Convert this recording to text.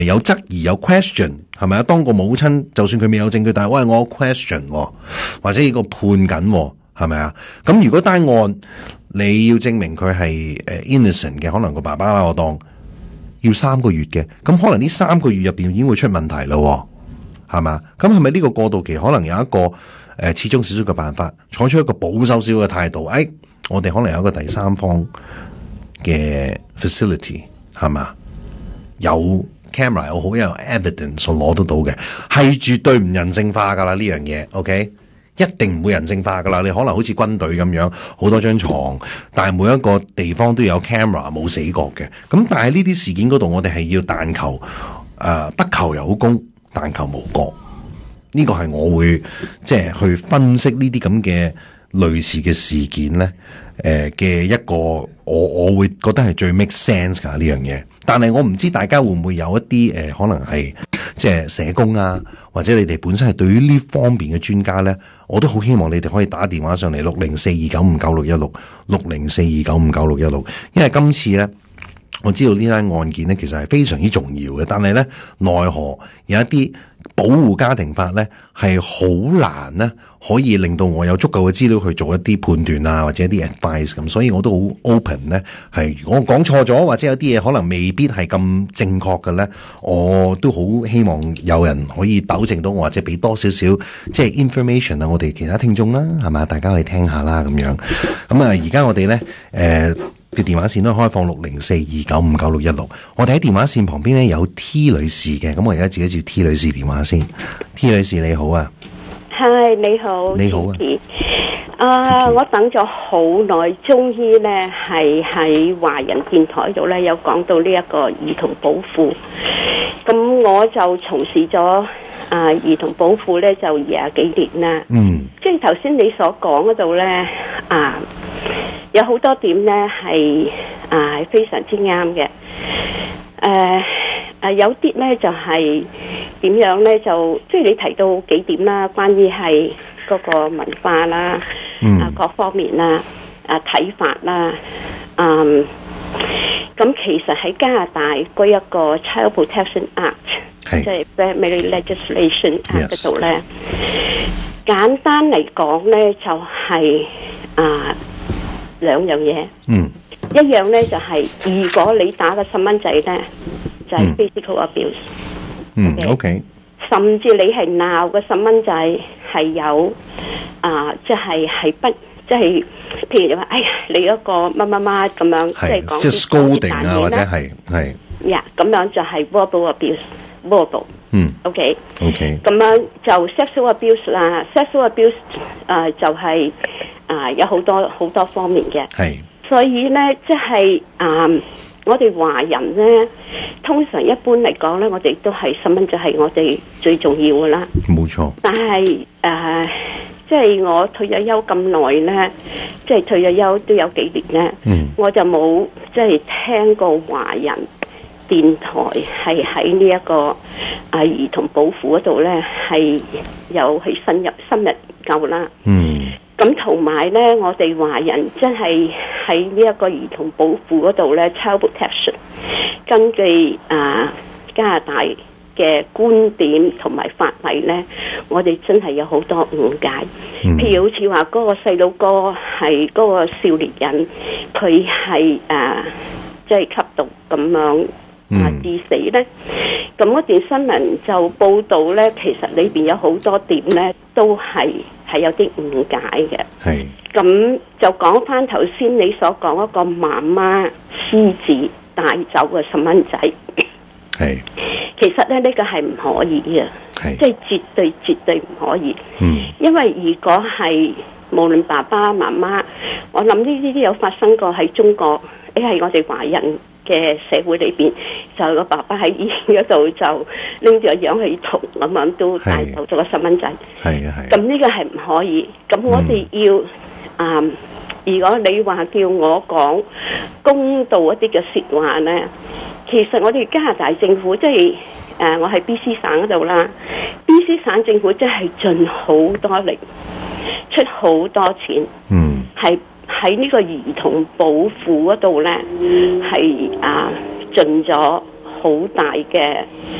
有質疑有 question 係咪啊？當個母親就算佢未有證據，但係喂我有 question 或者呢個判緊係咪啊？咁如果單案你要證明佢係innocent 嘅，可能個爸爸啦，我當要3個月嘅，咁可能呢3個月入邊已經會出問題咯，係咪？咁係咪呢個過渡期可能有一個始終少少嘅辦法，採取一個保守少少嘅態度？我哋可能有一個第三方嘅 facility 係嘛？有 camera 又好，有 evidence 攞得到嘅，係絕對唔人性化噶啦呢樣嘢 ，OK？ 一定唔會人性化噶啦，你可能好似軍隊咁樣，好多張床，但係每一個地方都有 camera， 冇死角嘅。咁但係呢啲事件嗰度，我哋係要但求不求有功，但求無過。呢個係我會即係去分析呢啲咁嘅類似嘅事件咧，嘅一個我會覺得係最 make sense 噶呢樣嘢。但係我唔知大家會唔會有一啲可能係即係社工啊，或者你哋本身係對於呢方面嘅專家咧，我都好希望你哋可以打電話上嚟60429596616，60429596616，因為今次咧。我知道呢單案件咧，其實係非常之重要嘅，但係咧，奈何有一啲保護家庭法咧，係好難咧，可以令到我有足夠嘅資料去做一啲判斷啊，或者一啲 advice 咁，所以我都好 open 咧，係如果我講錯咗，或者有啲嘢可能未必係咁正確嘅咧，我都好希望有人可以糾正到我，或者俾多少少即係 information 啊，我哋其他聽眾啦，係嘛，大家可以聽下啦咁樣。咁啊，而家我哋咧嘅電話線都開放60429596616，我哋喺電話線旁邊咧有 T 女士嘅，咁我而家自己接 T 女士電話先。T 女士你好啊， 係你好， 你好啊， 我等咗好耐，終於咧係喺華人電台度咧有講到呢一個兒童保護，咁我就從事咗兒童保護咧就20幾年啦。即係頭先你所講嗰度咧有好多點咧係非常之啱嘅。有啲咧就係點樣咧，就即係你提到幾點啦，關於係嗰個文化啦，各方面啦，睇法啦，咁其實喺加拿大嗰一個 Child Protection Act， 即係 Family Legislation Act 嗰度咧，簡單嚟講咧就係兩樣嘢。一樣咧就係如果你打個細蚊仔咧，就係 physical abuse。 OK。 甚至你係鬧個細蚊仔係有即係不即係，譬如你話哎呀你嗰個乜乜乜咁樣，即係講啲 scolding啊，或者係咁樣就係 verbal abuse。verbal。OK。咁樣就 sexual abuse 啦。sexual abuse 就係有好多方面嘅。係。所以咧，即係我哋華人咧，通常一般嚟講咧，我哋都係細蚊仔係我哋最重要噶啦。冇錯。但係即係我退咗休咁耐咧，即係退咗休都有幾年咧，我就冇即係聽過華人電台係喺呢一個兒童保護嗰度咧，係有去深入研究啦。咁同埋咧，我哋華人真係喺呢一個兒童保護嗰度咧 ，Child Protection， 根據加拿大嘅觀點同埋法例咧，我哋真係有好多誤解。譬如好似話嗰個細路哥係嗰個少年人，佢係即係吸毒咁樣致死咧。咁嗰段新聞就報道咧，其實裏邊有好多點咧，都係有啲誤解嘅。係。咁就講翻頭先你所講嗰個媽媽私自帶走個細蚊仔。係。其實咧呢個係唔可以嘅。係。即係絕對唔可以。因為如果係無論爸爸媽媽，我諗呢啲都有發生過喺中國，係我哋華人嘅社會裏邊，就個爸爸喺醫院嗰度就拎住個氧氣筒咁樣都帶走咗個細蚊仔。係啊係。咁呢個係唔可以。咁我哋要如果你話叫我講公道一啲嘅說話咧，其實我哋加拿大政府即係我喺 BC 省嗰度啦 ，BC 省政府真係盡好多力，出好多錢，係喺呢個兒童保護嗰度咧，係盡咗好大嘅